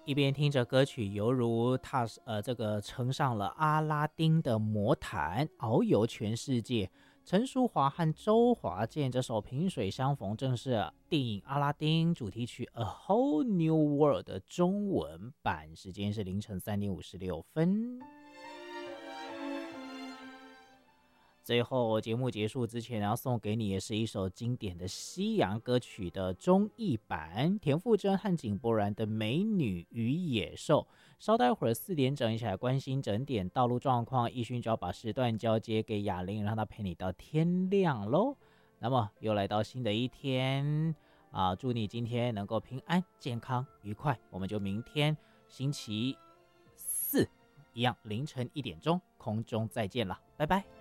一边听着歌曲，犹如这个乘上了阿拉丁的魔毯，遨游全世界。陈淑桦和周华健这首萍水相逢，正是电影《阿拉丁》主题曲《A Whole New World》的中文版。时间是凌晨3点56分。最后节目结束之前，要送给你也是一首经典的西洋歌曲的中译版，田馥甄和井柏然的《美女与野兽》。稍待会儿4点整，一起来关心整点道路状况。奕迅就要把时段交接给雅玲，让她陪你到天亮咯。那么又来到新的一天啊，祝你今天能够平安、健康、愉快。我们就明天星期4一样凌晨1点钟空中再见了，拜拜。